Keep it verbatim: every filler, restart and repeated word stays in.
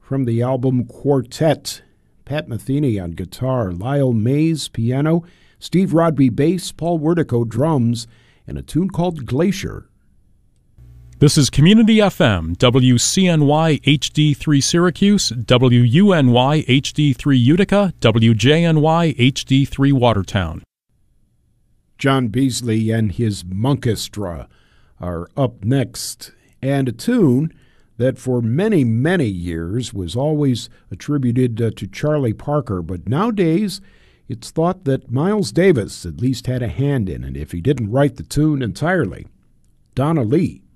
from the album Quartet. Pat Metheny on guitar, Lyle Mays piano, Steve Rodby bass, Paul Wertico drums, and a tune called Glacier. This is Community F M, W C N Y H D three Syracuse, W U N Y H D three Utica, W J N Y H D three Watertown. John Beasley and his Monkestra are up next, and a tune that for many, many years was always attributed uh, to Charlie Parker, but nowadays it's thought that Miles Davis at least had a hand in it if he didn't write the tune entirely. Donna Lee.